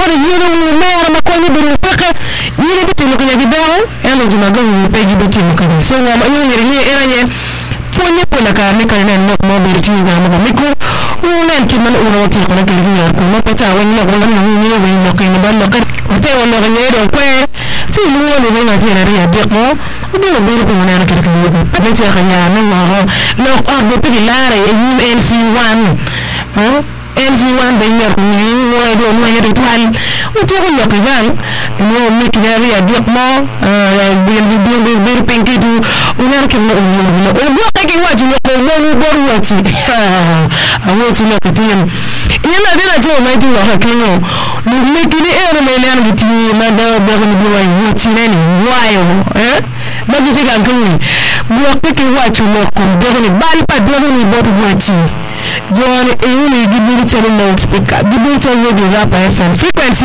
ora yero mera makoni biru paka yele bitino ko yagi dawo elo juma go pegi bitino ko so ngama yele ni era ye ponye pona ka ne ka ne no mo be ti ga mo miko ulen ki man uro ti ko ne ke ni ko mo pesa woni no wala ni no ke ni ban no ka o te wala ga ne do kwe ti lu woni ne na ti na ri ade mo o be be ko na na ke ka ni ko be ti ka ya na no be pe la re NC1 NC1 de yer ko ni mo do mo yer toal o te ko yo ka gal mo mi ki na ri ade mo be penki du una ke no o bo ka ke wa ji ko mo bo ru ti awo ti lo ko ti yana dina ce mai ti wa ka yo no mi ki ni e me le an ti na da ni bi wa yi ti ne ni wayo ma ji ti kan kan ni bo ka ke wa ti lo ko do ni bal pa do ni bo bo ti John, you need to be loudspeaker. The better you do rap FM frequency.